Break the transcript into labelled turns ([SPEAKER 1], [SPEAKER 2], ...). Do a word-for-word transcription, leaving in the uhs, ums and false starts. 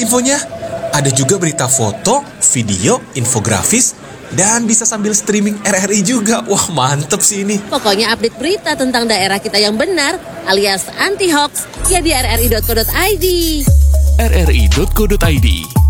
[SPEAKER 1] infonya. Ada juga berita foto, video, infografis, dan bisa sambil streaming R R I juga. Wah, mantep sih ini.
[SPEAKER 2] Pokoknya update berita tentang daerah kita yang benar alias anti-hoax ya di r r i dot co dot i d.
[SPEAKER 3] r r i dot co dot i d